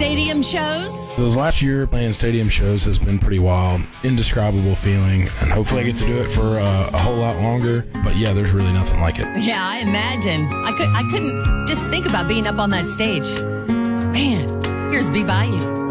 stadium shows? Those last year playing stadium shows has been pretty wild. Indescribable feeling. And hopefully I get to do it for a whole lot longer. But yeah, there's really nothing like it. Yeah, I imagine. I couldn't just think about being up on that stage. Man, here's Be Bayou.